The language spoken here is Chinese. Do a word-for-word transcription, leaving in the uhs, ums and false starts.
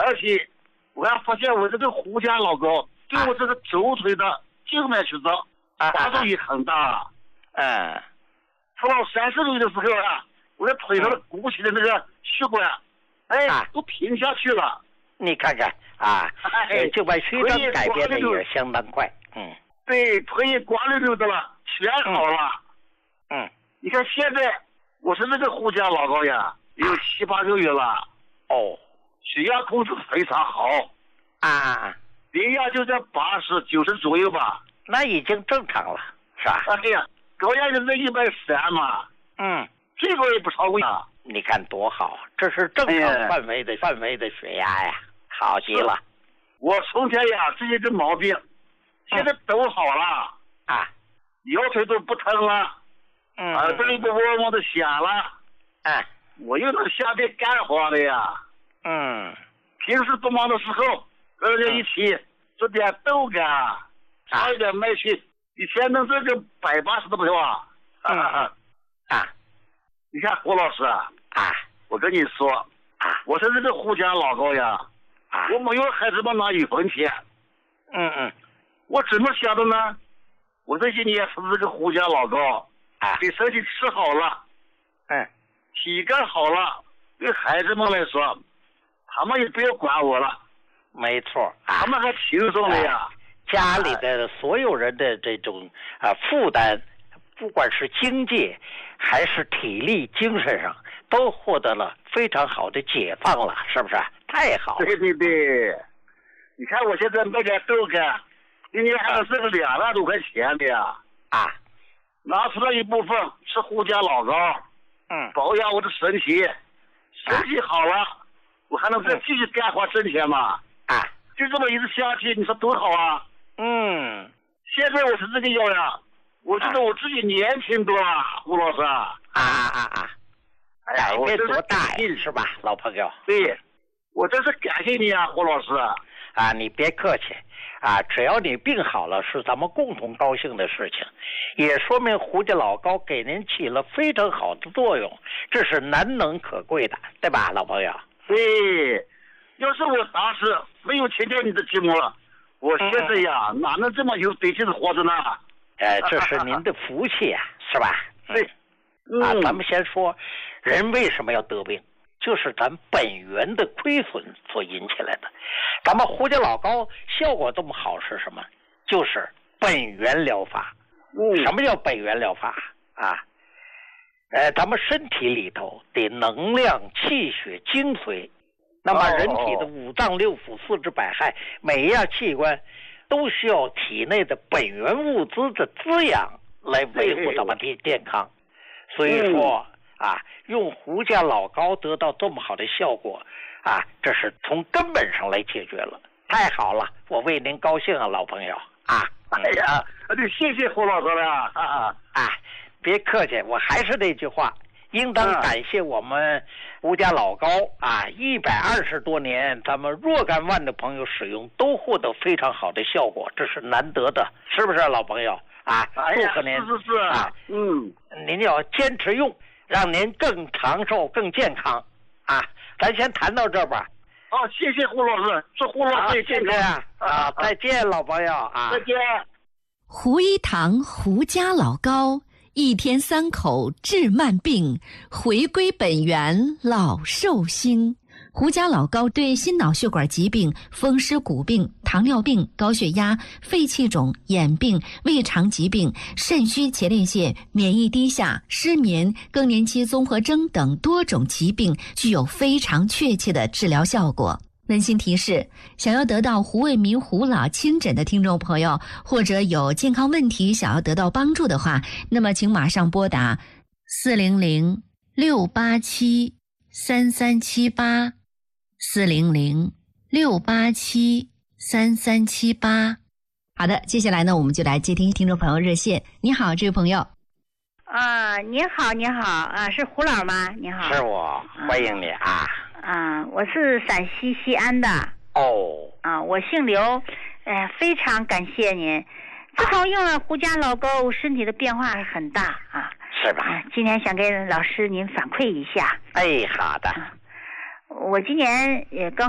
而且我还发现我这个胡家老高对我这个轴腿的静脉曲张帮助也很大。 嗯， 到了三十岁的时候啊，我的腿上的鼓起的那个血管，哎， 啊、 都平下去了。 你看看啊，哎，这把血张改变的也相当快。嗯， 对，腿光溜溜的了，全好了。 嗯， 你看现在我是那个胡家老高呀，有七八个月了。 哦， 血压控制非常好。 啊， 血压就在八十九十左右吧。 那已经正常了，是吧？ 哎呀，高压就是一百三嘛。 嗯， 这个也不超过呀。 你看多好，这是正常范围的、哎、范围的血压呀，好极了。 我从前呀这些个毛病，现在都好了。 嗯、啊， 腰腿都不疼了。 嗯， 耳朵里不嗡嗡的响了。 哎， 我又能下点干活了呀。 嗯， 平时不忙的时候，跟人家一起做点豆干，炒一点麦去，一天能挣个百八十的不是吧？ 啊啊啊！ 你看胡老师啊， 啊， 我跟你说啊，我是这个胡家老高呀， 啊， 我没有孩子们拿一分钱。 嗯嗯， 我怎么想的呢？我这些年是这个胡家老高啊， 给身体吃好了， 嗯， 体格好了，对孩子们来说，他们也不要管我了。 没错啊， 他们还轻松了呀。 哎、家里的所有人的这种啊负担，不管是经济还是体力、精神上，都获得了非常好的解放了，是不是？太好了。 对对对，你看我现在卖点豆干，一年还能挣个两万多块钱的呀。 啊， 拿出来一部分吃胡家老高， 嗯， 保养我的身体，身体好了，啊、我还能再继续干活挣钱嘛。 啊， 就这么一直下去，你说多好啊！ 嗯， 现在我是这个样呀，我觉得我自己年轻多了，胡老师。 啊啊啊！哎呀，改变多大呀，是吧，老朋友？ 对，我真是感谢你啊，胡老师。 啊，你别客气，啊，只要你病好了，是咱们共同高兴的事情，也说明胡家老高给您起了非常好的作用，这是难能可贵的，对吧，老朋友？ 对。要是我当时没有听见你的节目了，我现在呀、嗯、哪能这么有底气的活着呢？ 呃，这是您的福气啊，是吧？ 对。 嗯、啊，咱们先说，人为什么要得病，就是咱本源的亏损所引起来的。咱们胡家老高效果这么好是什么？就是本源疗法。 嗯。 什么叫本源疗法啊？呃，咱们身体里头的能量、气血、精髓。那么人体的五脏六腑四肢百骸，每一样器官都需要体内的本源物资的滋养来维护咱们的健康。所以说啊，用胡家老高得到这么好的效果啊，这是从根本上来解决了。太好了，我为您高兴啊，老朋友啊！ 哎呀，对，谢谢胡老师了啊啊！ 啊，别客气，我还是那句话。应当感谢我们胡家老高啊！一百二十多年，咱们若干万的朋友使用都获得非常好的效果，这是难得的，是不是老朋友啊？祝贺您！ 是是是啊，嗯， 您要坚持用，让您更长寿、更健康啊！咱先谈到这吧。 好、啊，谢谢胡老师，祝胡老师健康啊！啊，再见，老朋友啊！ 再见。 胡一堂胡家老高。一天三口治慢病，回归本源老寿星。胡家老高对心脑血管疾病、风湿骨病、糖尿病、高血压、肺气肿、眼病、胃肠疾病、肾虚前列腺、免疫低下、失眠、更年期综合征等多种疾病具有非常确切的治疗效果。温馨提示，想要得到胡卫民胡老亲诊的听众朋友，或者有健康问题想要得到帮助的话，那么请马上拨打四零零六八七三三七八四零零六八七三三七八。好的，接下来呢，我们就来接听听众朋友热线。你好，这位朋友。 啊，你好，你好，啊，是胡老吗？你好。 是我，欢迎你啊。 啊，我是陕西西安的。 哦。 啊，我姓刘，呃，非常感谢您。自从用了胡家老高，身体的变化很大啊。 是吧？ 啊，今天想给老师您反馈一下。 哎，好的。 啊，我今年也刚